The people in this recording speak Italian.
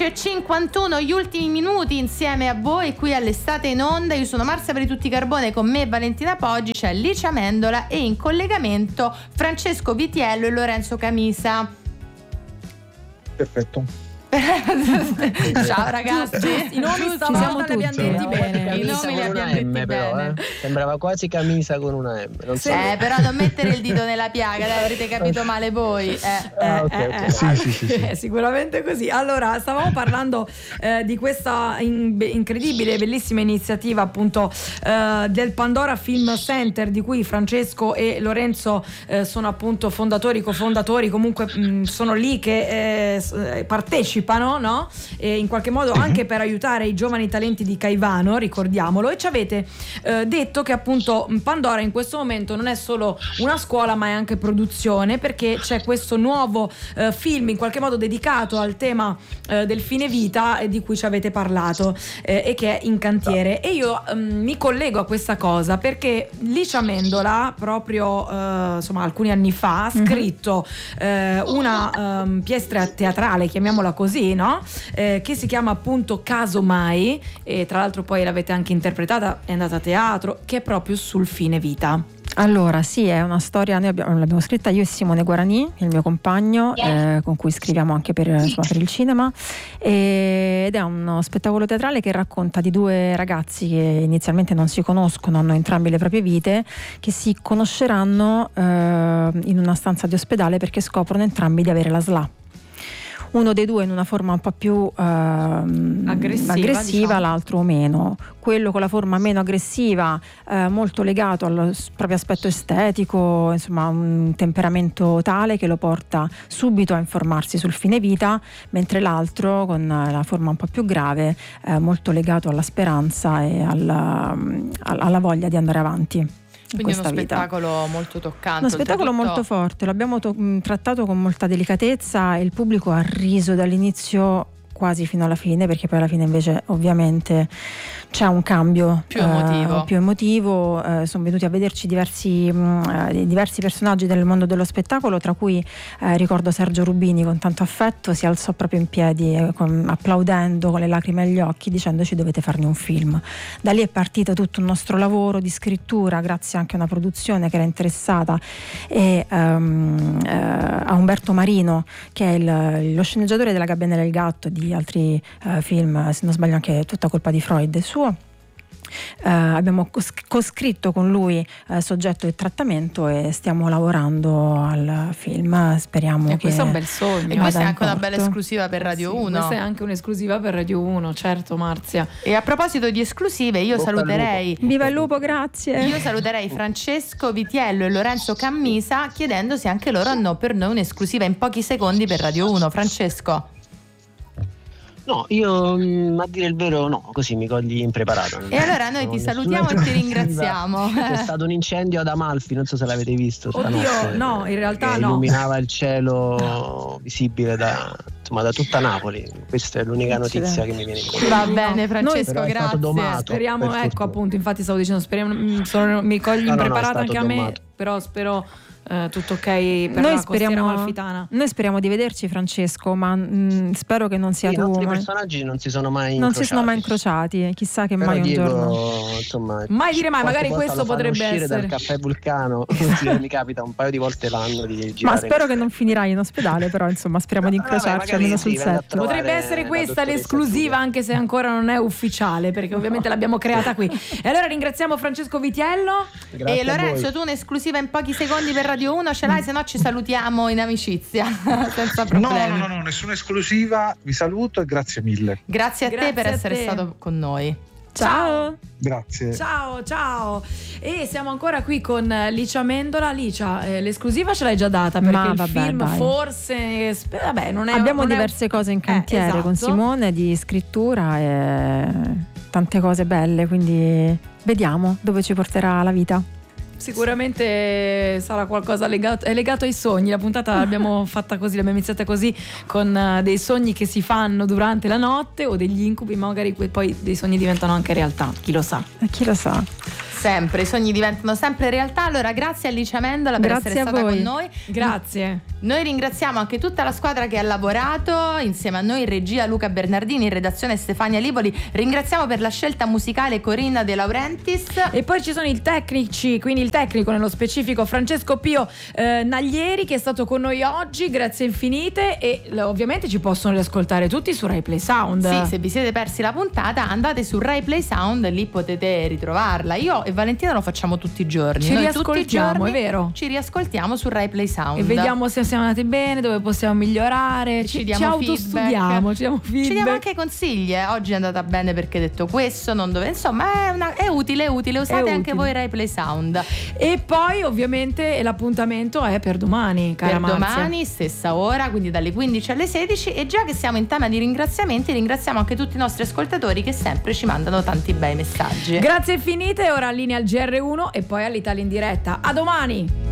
11:51, gli ultimi minuti insieme a voi qui all'Estate in Onda. Io sono Marzia Tutti Carbone, con me Valentina Poggi, c'è Licia Mendola e in collegamento Francesco Vitiello e Lorenzo Camisa. Perfetto. Ciao ragazzi, i nomi stavolta li abbiamo detti bene. I nomi li abbiamo detti bene. Sembrava quasi Camisa con una M. Non so. Però non mettere il dito nella piaga, dai, avrete capito male voi. Okay. Sì. Sicuramente così. Allora, stavamo parlando di questa incredibile, bellissima iniziativa, appunto, del Pandora Film Center, di cui Francesco e Lorenzo sono appunto fondatori, cofondatori, comunque sono lì che partecipano, no? E in qualche modo anche per aiutare i giovani talenti di Caivano, ricordiamolo. E ci avete detto che appunto Pandora in questo momento non è solo una scuola, ma è anche produzione, perché c'è questo nuovo film in qualche modo dedicato al tema del fine vita, di cui ci avete parlato, e che è in cantiere. E io mi collego a questa cosa perché Licia Mendola proprio alcuni anni fa ha scritto una pièce teatrale, chiamiamola così, no? Che si chiama appunto Casomai, e tra l'altro poi l'avete anche interpretata, è andata a teatro, che è proprio sul fine vita. Allora sì, è una storia, l'abbiamo scritta io e Simone Guarani, il mio compagno, con cui scriviamo anche per il cinema, ed è uno spettacolo teatrale che racconta di due ragazzi che inizialmente non si conoscono, hanno entrambi le proprie vite, che si conosceranno in una stanza di ospedale perché scoprono entrambi di avere la SLA. Uno dei due in una forma un po' più aggressiva, diciamo. L'altro meno. Quello con la forma meno aggressiva, molto legato al proprio aspetto estetico, insomma un temperamento tale che lo porta subito a informarsi sul fine vita, mentre l'altro con la forma un po' più grave, molto legato alla speranza e alla voglia di andare avanti. Quindi uno spettacolo molto toccante. Uno spettacolo molto forte, l'abbiamo trattato con molta delicatezza e il pubblico ha riso dall'inizio quasi fino alla fine, perché poi alla fine invece ovviamente c'è un cambio più emotivo. Sono venuti a vederci diversi personaggi del mondo dello spettacolo, tra cui ricordo Sergio Rubini con tanto affetto si alzò proprio in piedi, applaudendo con le lacrime agli occhi, dicendoci dovete farne un film. Da lì è partito tutto un nostro lavoro di scrittura, grazie anche a una produzione che era interessata, e a Umberto Marino, che è lo sceneggiatore della Gabbiana del Gatto, di altri film, se non sbaglio anche Tutta colpa di Freud è suo. Abbiamo coscritto con lui soggetto e trattamento e stiamo lavorando al film, speriamo che questo è un bel sogno, e questa è anche una bella esclusiva per Radio 1. Questa è anche un'esclusiva per Radio 1, certo Marzia. E a proposito di esclusive, io saluterei viva il lupo, grazie. Io saluterei Francesco Vitiello e Lorenzo Camisa chiedendo se anche loro hanno per noi un'esclusiva in pochi secondi per Radio 1. Francesco. No, io a dire il vero no, così mi cogli impreparato. E allora noi ti salutiamo e ti ringraziamo. C'è stato un incendio ad Amalfi, non so se l'avete visto. Oddio, no, in realtà no. Illuminava il cielo visibile da tutta Napoli. Questa è l'unica notizia che mi viene in mente. Va bene Francesco, grazie. Speriamo, ecco appunto, infatti stavo dicendo, speriamo, mi cogli impreparato anche a me, però spero tutto ok per la costiera amalfitana. Noi speriamo di vederci, Francesco, ma spero che non sia tu. I nostri personaggi non si sono mai incrociati. Chissà che però mai Diego, un giorno. Insomma, mai dire mai, magari questo potrebbe essere dal caffè Vulcano. Mi capita un paio di volte l'anno di girare. Ma spero che non finirai in ospedale, però insomma speriamo di incrociarci almeno sul set. Potrebbe essere questa l'esclusiva, anche se ancora non è ufficiale, perché ovviamente l'abbiamo creata qui. E allora ringraziamo Francesco Vitiello. Grazie e Lorenzo, tu un'esclusiva in pochi secondi per Radio 1 ce l'hai, se no ci salutiamo in amicizia senza problemi. No, nessuna esclusiva, vi saluto e grazie mille. Grazie a te per essere stato con noi. Ciao. Grazie. Ciao. E siamo ancora qui con Licia Mendola. Licia, l'esclusiva ce l'hai già data, perché il film dai. Forse non è. Abbiamo diverse cose in cantiere, esatto. Con Simone, di scrittura e tante cose belle, quindi vediamo dove ci porterà la vita. Sicuramente sarà qualcosa legato ai sogni. La puntata l'abbiamo fatta così, l'abbiamo iniziata così, con dei sogni che si fanno durante la notte o degli incubi, magari poi dei sogni diventano anche realtà, chi lo sa. Sempre, i sogni diventano sempre realtà. Allora grazie a Licia Amendola per essere stata con noi. Grazie. Noi ringraziamo anche tutta la squadra che ha lavorato insieme a noi, in regia Luca Bernardini, in redazione Stefania Livoli. Ringraziamo per la scelta musicale Corinna De Laurentiis. E poi ci sono i tecnici, quindi il tecnico nello specifico Francesco Pio Naglieri, che è stato con noi oggi. Grazie infinite. E ovviamente ci possono riascoltare tutti su Rai Play Sound. Sì, se vi siete persi la puntata andate su Rai Play Sound, lì potete ritrovarla. Io e Valentina lo facciamo tutti i giorni. Ci Noi riascoltiamo, tutti i giorni è vero. ci riascoltiamo su Rai Play Sound e vediamo se siamo andati bene, dove possiamo migliorare. Ci autostudiamo, ci diamo feedback. Ci diamo anche consigli. Oggi è andata bene perché hai detto questo, non dove, insomma è utile, usate anche voi Rai Play Sound. E poi ovviamente l'appuntamento è per domani, cara per Marzia. Domani stessa ora, quindi dalle 15 alle 16. E già che siamo in tema di ringraziamenti, ringraziamo anche tutti i nostri ascoltatori che sempre ci mandano tanti bei messaggi. Grazie infinite. Ora linea al GR1 e poi all'Italia in diretta. A domani.